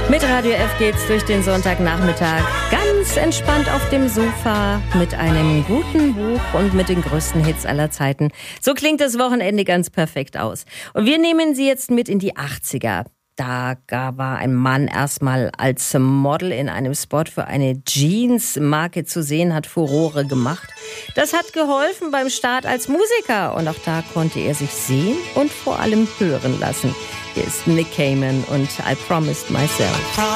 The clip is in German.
Mit Radio F geht's durch den Sonntagnachmittag ganz entspannt auf dem Sofa mit einem guten Buch und mit den größten Hits aller Zeiten. So klingt das Wochenende ganz perfekt aus. Und wir nehmen Sie jetzt mit in die 80er. Da war ein Mann erstmal als Model in einem Spot für eine Jeans-Marke zu sehen, hat Furore gemacht. Das hat geholfen beim Start als Musiker und auch da konnte er sich sehen und vor allem hören lassen. Hier ist Nick Cayman und I Promised Myself.